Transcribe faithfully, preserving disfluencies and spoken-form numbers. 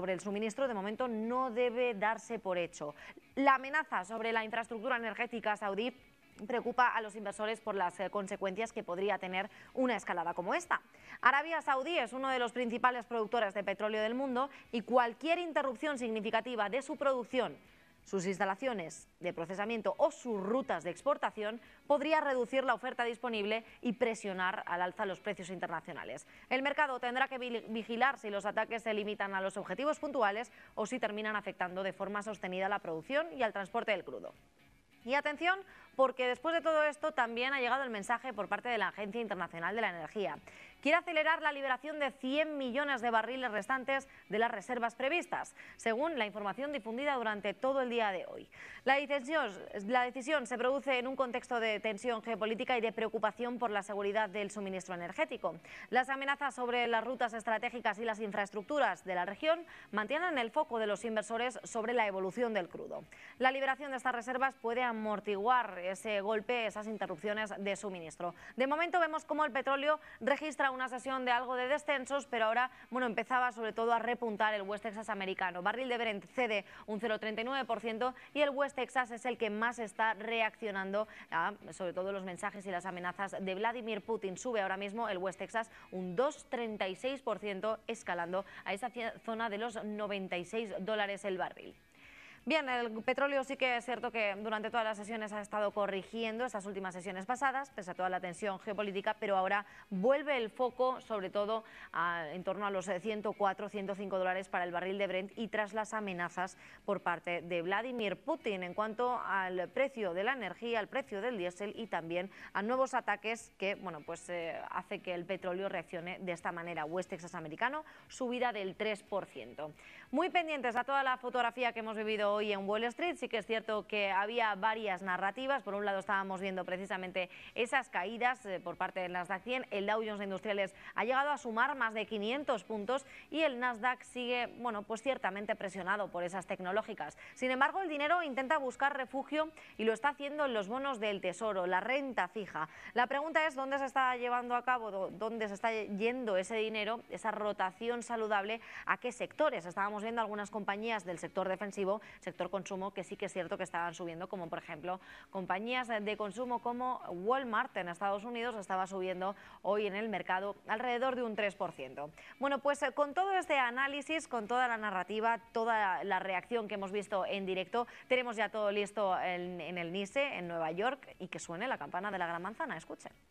sobre el suministro de momento no debe darse por hecho. La amenaza sobre la infraestructura energética saudí preocupa a los inversores por las eh, consecuencias que podría tener una escalada como esta. Arabia Saudí es uno de los principales productores de petróleo del mundo y cualquier interrupción significativa de su producción, sus instalaciones de procesamiento o sus rutas de exportación podría reducir la oferta disponible y presionar al alza los precios internacionales. El mercado tendrá que vigilar si los ataques se limitan a los objetivos puntuales o si terminan afectando de forma sostenida a la producción y al transporte del crudo. Y atención, porque después de todo esto también ha llegado el mensaje por parte de la Agencia Internacional de la Energía. Quiere acelerar la liberación de cien millones de barriles restantes de las reservas previstas, según la información difundida durante todo el día de hoy. La decisión, la decisión se produce en un contexto de tensión geopolítica y de preocupación por la seguridad del suministro energético. Las amenazas sobre las rutas estratégicas y las infraestructuras de la región mantienen el foco de los inversores sobre la evolución del crudo. La liberación de estas reservas puede amortiguar ese golpe, esas interrupciones de suministro. De momento vemos cómo el petróleo registra una sesión de algo de descensos, pero ahora bueno, empezaba sobre todo a repuntar el West Texas americano. Barril de Brent cede un cero coma treinta y nueve por ciento y el West Texas es el que más está reaccionando a sobre todo los mensajes y las amenazas de Vladimir Putin. Sube ahora mismo el West Texas un dos coma treinta y seis por ciento, escalando a esa zona de los noventa y seis dólares el barril. Bien, el petróleo sí que es cierto que durante todas las sesiones ha estado corrigiendo, estas últimas sesiones pasadas, pese a toda la tensión geopolítica, pero ahora vuelve el foco sobre todo a, en torno a los ciento cuatro, ciento cinco dólares para el barril de Brent y tras las amenazas por parte de Vladimir Putin en cuanto al precio de la energía, al precio del diésel y también a nuevos ataques que bueno, pues, eh, hace que el petróleo reaccione de esta manera. West Texas americano, subida del tres por ciento. Muy pendientes a toda la fotografía que hemos vivido hoy en Wall Street. Sí que es cierto que había varias narrativas. Por un lado estábamos viendo precisamente esas caídas eh, por parte del Nasdaq cien. El Dow Jones de Industriales ha llegado a sumar más de quinientos puntos y el Nasdaq sigue, bueno, pues ciertamente presionado por esas tecnológicas. Sin embargo, el dinero intenta buscar refugio y lo está haciendo en los bonos del Tesoro, la renta fija. La pregunta es dónde se está llevando a cabo, dónde se está yendo ese dinero, esa rotación saludable, a qué sectores. Estábamos viendo algunas compañías del sector defensivo, sector consumo, que sí que es cierto que estaban subiendo, como por ejemplo compañías de consumo como Walmart en Estados Unidos estaba subiendo hoy en el mercado alrededor de un tres por ciento. Bueno, pues con todo este análisis, con toda la narrativa, toda la reacción que hemos visto en directo, tenemos ya todo listo en, en el NYSE, en Nueva York, y que suene la campana de la Gran Manzana. Escuchen.